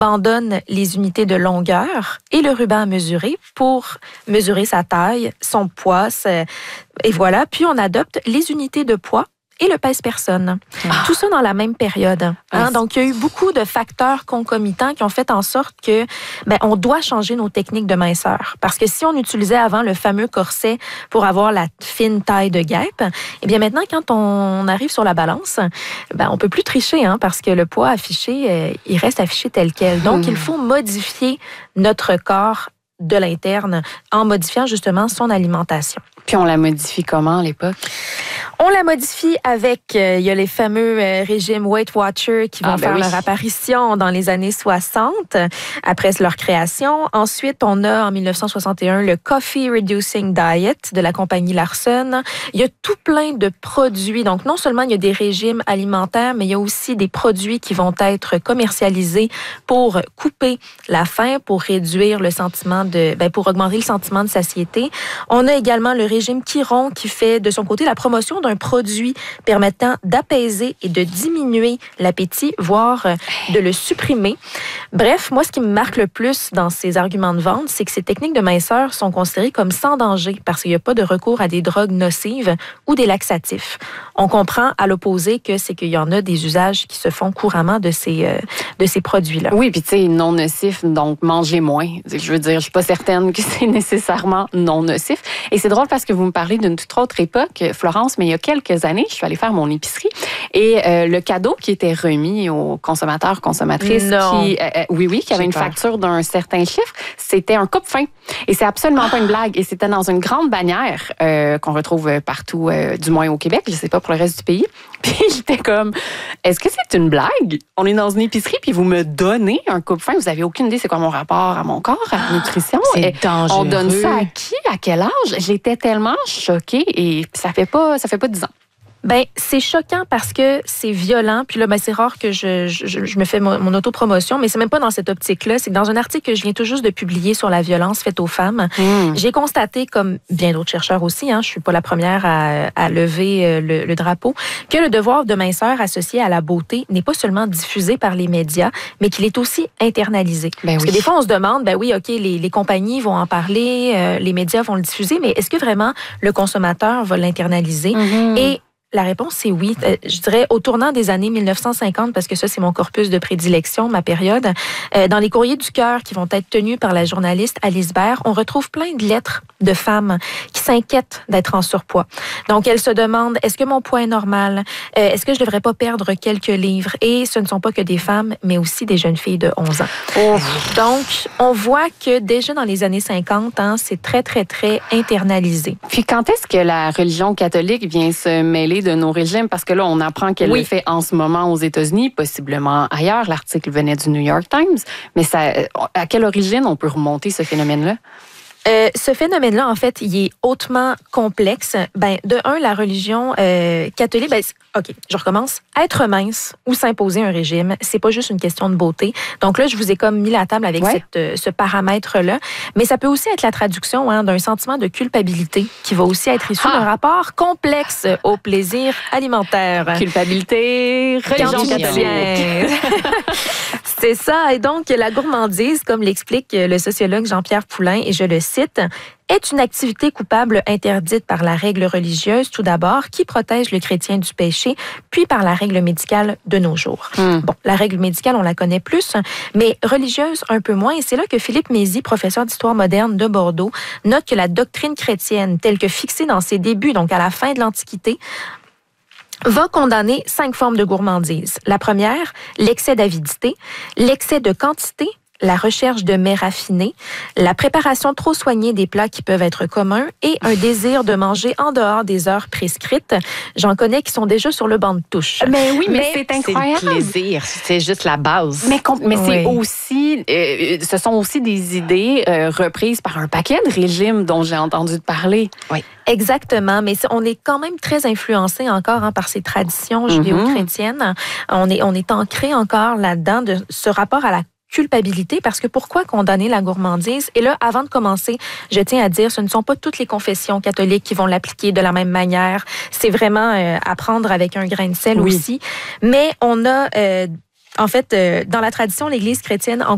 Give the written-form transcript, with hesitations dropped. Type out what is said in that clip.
abandonne les unités de longueur et le ruban à mesurer pour mesurer sa taille, son poids, et voilà. Puis on adopte les unités de poids et le pèse-personne. Tout ça dans la même période. Donc, il y a eu beaucoup de facteurs concomitants qui ont fait en sorte que on doit changer nos techniques de minceur. Parce que si on utilisait avant le fameux corset pour avoir la fine taille de guêpe, eh bien maintenant, quand on arrive sur la balance, on peut plus tricher parce que le poids affiché, il reste affiché tel quel. Donc, il faut modifier notre corps de l'interne en modifiant justement son alimentation. Puis on la modifie comment à l'époque? On la modifie avec, il y a les fameux régimes Weight Watchers qui vont faire leur apparition dans les années 60, après leur création. Ensuite, on a en 1961 le Coffee Reducing Diet de la compagnie Larson. Il y a tout plein de produits. Donc, non seulement il y a des régimes alimentaires, mais il y a aussi des produits qui vont être commercialisés pour couper la faim, pour réduire le sentiment pour augmenter le sentiment de satiété. On a également le régime Chiron qui fait de son côté la promotion d'un produit permettant d'apaiser et de diminuer l'appétit, voire de le supprimer. Bref, moi, ce qui me marque le plus dans ces arguments de vente, c'est que ces techniques de minceur sont considérées comme sans danger parce qu'il n'y a pas de recours à des drogues nocives ou des laxatifs. On comprend à l'opposé que c'est qu'il y en a des usages qui se font couramment de ces produits-là. Oui, puis tu sais, non nocif, donc mangez moins. Je veux dire, je suis pas certaine que c'est nécessairement non nocif. Et c'est drôle parce que vous me parlez d'une toute autre époque, Florence, mais il y a quelques années, je suis allée faire mon épicerie et le cadeau qui était remis aux consommateurs, consommatrices qui avait une facture d'un certain chiffre, c'était un coupe-faim. Et c'est absolument pas une blague. Et c'était dans une grande bannière qu'on retrouve partout, du moins au Québec, je sais pas pour le reste du pays. Puis j'étais comme, est-ce que c'est une blague? On est dans une épicerie puis vous me donnez un coupe-faim. Vous avez aucune idée c'est quoi mon rapport à mon corps, à la nutrition. C'est dangereux. On donne ça à qui? À quel âge? J'étais tellement choquée et ça fait pas 10 ans. C'est choquant parce que c'est violent. Puis là, c'est rare que je me fais mon autopromotion, mais c'est même pas dans cette optique-là. C'est que dans un article que je viens tout juste de publier sur la violence faite aux femmes, j'ai constaté, comme bien d'autres chercheurs aussi, je suis pas la première à lever le drapeau, que le devoir de minceur associé à la beauté n'est pas seulement diffusé par les médias, mais qu'il est aussi internalisé. Parce que des fois, on se demande, les compagnies vont en parler, les médias vont le diffuser, mais est-ce que vraiment le consommateur va l'internaliser? Et la réponse, c'est oui. Je dirais au tournant des années 1950, parce que ça, c'est mon corpus de prédilection, ma période. Dans les courriers du cœur qui vont être tenus par la journaliste Alice Baird, on retrouve plein de lettres de femmes qui s'inquiètent d'être en surpoids. Donc, elles se demandent, est-ce que mon poids est normal? Est-ce que je devrais pas perdre quelques livres? Et ce ne sont pas que des femmes, mais aussi des jeunes filles de 11 ans. Donc, on voit que déjà dans les années 50, c'est très, très, très internalisé. Puis quand est-ce que la religion catholique vient se mêler de nos régimes? Parce que là, on apprend qu'elle le fait en ce moment aux États-Unis, possiblement ailleurs. L'article venait du New York Times. Mais à quelle origine on peut remonter ce phénomène-là? Ce phénomène-là, en fait, il est hautement complexe. De un, la religion catholique, OK, je recommence. Être mince ou s'imposer un régime, c'est pas juste une question de beauté. Donc là, je vous ai comme mis la table avec ce paramètre-là. Mais ça peut aussi être la traduction d'un sentiment de culpabilité qui va aussi être issu d'un rapport complexe au plaisir alimentaire. Culpabilité, religion catholique. C'est ça. Et donc, la gourmandise, comme l'explique le sociologue Jean-Pierre Poulain, et je le cite, est une activité coupable interdite par la règle religieuse, tout d'abord, qui protège le chrétien du péché, puis par la règle médicale de nos jours. Bon, la règle médicale, on la connaît plus, mais religieuse un peu moins. Et c'est là que Philippe Mézy, professeur d'histoire moderne de Bordeaux, note que la doctrine chrétienne, telle que fixée dans ses débuts, donc à la fin de l'Antiquité, va condamner 5 formes de gourmandise. La première, l'excès d'avidité, l'excès de quantité, la recherche de mets raffinés, la préparation trop soignée des plats qui peuvent être communs et un désir de manger en dehors des heures prescrites. J'en connais qui sont déjà sur le banc de touche. Mais oui, mais c'est incroyable. C'est le plaisir, c'est juste la base. Mais c'est aussi, ce sont aussi des idées reprises par un paquet de régimes dont j'ai entendu parler. Oui. Exactement, mais on est quand même très influencé encore par ces traditions judéo-chrétiennes. On est ancré encore là-dedans de ce rapport à la culpabilité, parce que pourquoi condamner la gourmandise? Et là, avant de commencer, je tiens à dire, ce ne sont pas toutes les confessions catholiques qui vont l'appliquer de la même manière. C'est vraiment à prendre avec un grain de sel aussi. Mais on a, dans la tradition, l'Église chrétienne